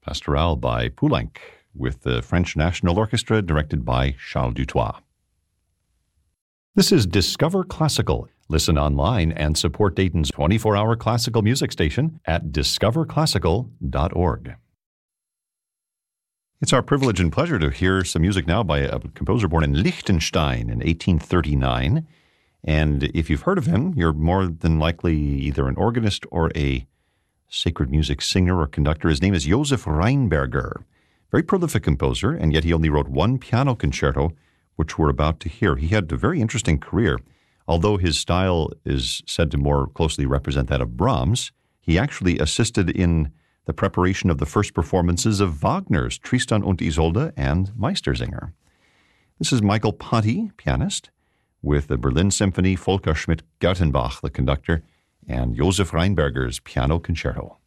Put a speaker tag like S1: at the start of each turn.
S1: Pastoral by Poulenc, with the French National Orchestra directed by Charles Dutoit. This is Discover Classical. Listen online and support Dayton's 24-hour classical music station at discoverclassical.org. It's our privilege and pleasure to hear some music now by a composer born in Liechtenstein in 1839. And if you've heard of him, you're more than likely either an organist or a sacred music singer or conductor. His name is Josef Rheinberger. Very prolific composer, and yet he only wrote one piano concerto, which we're about to hear. He had a very interesting career. Although his style is said to more closely represent that of Brahms, he actually assisted in the preparation of the first performances of Wagner's Tristan und Isolde and Meistersinger. This is Michael Ponty, pianist, with the Berlin Symphony, Volker Schmidt-Gertenbach, the conductor, and Josef Rheinberger's Piano Concerto.